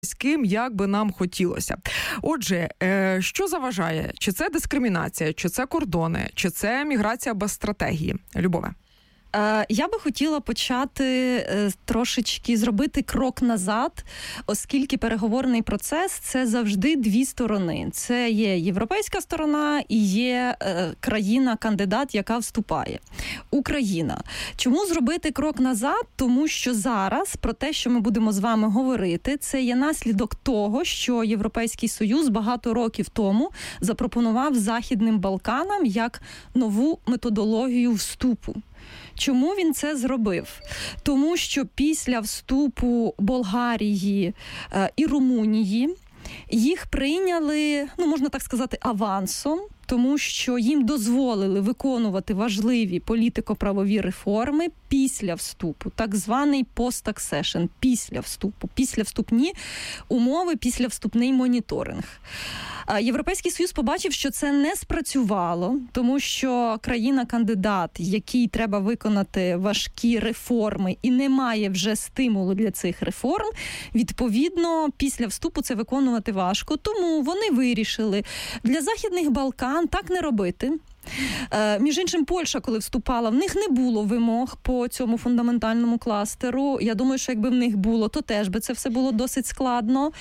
з ким, як би нам хотілося. Отже, що заважає? Чи це дискримінація, чи це кордони, чи це міграція без стратегії? Любове. Я би хотіла почати трошечки зробити крок назад, оскільки переговорний процес – це завжди дві сторони. Це є європейська сторона і є країна-кандидат, яка вступає. Україна. Чому зробити крок назад? Тому що зараз про те, що ми будемо з вами говорити, це є наслідок того, що Європейський Союз багато років тому запропонував Західним Балканам як нову методологію вступу. Чому він це зробив? Тому що після вступу Болгарії і Румунії їх прийняли, можна так сказати, авансом, тому що їм дозволили виконувати важливі політико-правові реформи після вступу, так званий post-accession, після вступу, післявступні умови, післявступний моніторинг. Європейський Союз побачив, що це не спрацювало, тому що країна-кандидат, якій треба виконати важкі реформи і не має вже стимулу для цих реформ, відповідно, після вступу це виконувати важко. Тому вони вирішили для Західних Балкан так не робити. Між іншим, Польща, коли вступала, в них не було вимог по цьому фундаментальному кластеру. Я думаю, що якби в них було, то теж би це все було досить складно.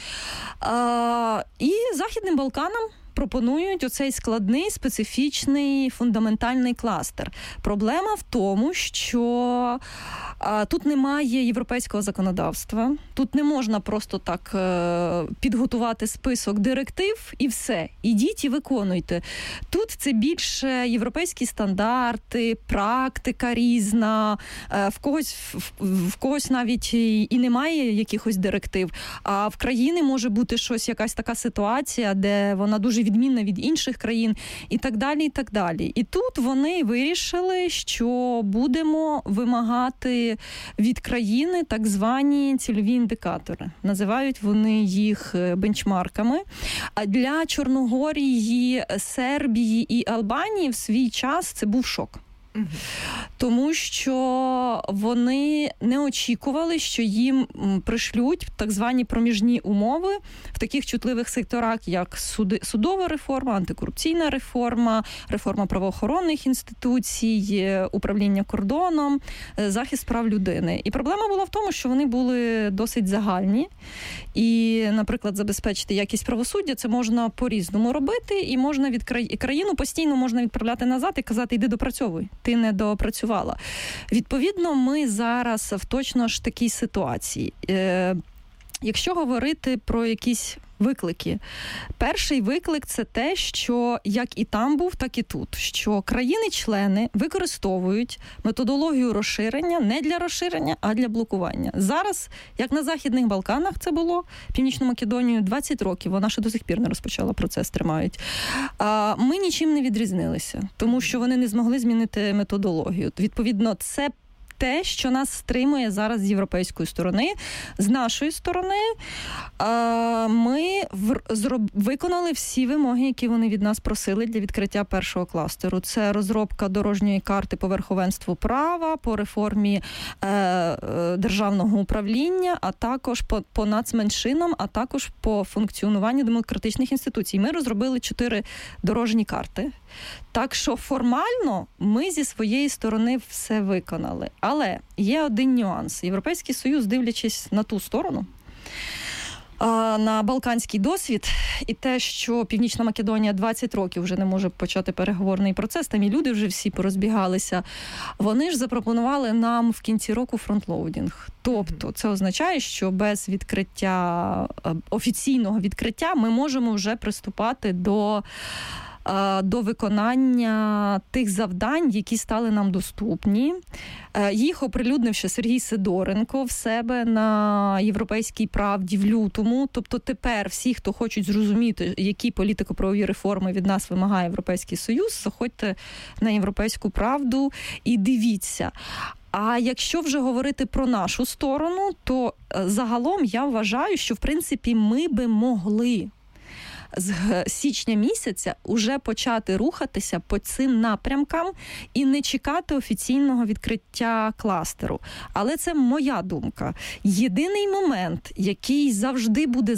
І Західним Балканам пропонують оцей складний, специфічний, фундаментальний кластер. Проблема в тому, що тут немає європейського законодавства, тут не можна просто так підготувати список директив і все, ідіть і виконуйте. Тут це більше європейські стандарти, практика різна, в когось навіть і немає якихось директив, а в країни може бути якась така ситуація, де вона дуже відмінна від інших країн і так далі, і так далі. І тут вони вирішили, що будемо вимагати від країни так звані цільові індикатори. Називають вони їх бенчмарками. А для Чорногорії, Сербії і Албанії в свій час це був шок. Тому що вони не очікували, що їм пришлють так звані проміжні умови в таких чутливих секторах, як судова реформа, антикорупційна реформа, реформа правоохоронних інституцій, управління кордоном, захист прав людини. І проблема була в тому, що вони були досить загальні. І, наприклад, забезпечити якість правосуддя це можна по-різному робити, і можна країну постійно можна відправляти назад і казати, іди допрацьовуй. Ти не допрацювала. Відповідно, ми зараз в точно ж такій ситуації. Якщо говорити про якісь виклики. Перший виклик – це те, що як і там був, так і тут. Що країни-члени використовують методологію розширення не для розширення, а для блокування. Зараз, як на Західних Балканах це було, Північну Македонію 20 років, вона ще до сих пір не розпочала, процес тримають. Ми нічим не відрізнилися, тому що вони не змогли змінити методологію. Відповідно, це те, що нас стримує зараз з європейської сторони. З нашої сторони ми виконали всі вимоги, які вони від нас просили для відкриття першого кластеру. Це розробка дорожньої карти по верховенству права, по реформі державного управління, а також по нацменшинам, а також по функціонуванню демократичних інституцій. Ми розробили 4 дорожні карти. Так що формально ми зі своєї сторони все виконали. Але є один нюанс. Європейський Союз, дивлячись на ту сторону, на балканський досвід і те, що Північна Македонія 20 років вже не може почати переговорний процес, там і люди вже всі порозбігалися, вони ж запропонували нам в кінці року фронтлоудінг. Тобто це означає, що без відкриття, офіційного відкриття ми можемо вже приступати до виконання тих завдань, які стали нам доступні. Їх оприлюднив ще Сергій Сидоренко в себе на «Європейській правді» в лютому. Тобто тепер всі, хто хочуть зрозуміти, які політико-правові реформи від нас вимагає Європейський Союз, заходьте на «Європейську правду» і дивіться. А якщо вже говорити про нашу сторону, то загалом я вважаю, що, в принципі, ми би могли з січня місяця уже почати рухатися по цим напрямкам і не чекати офіційного відкриття кластеру. Але це моя думка. Єдиний момент, який завжди буде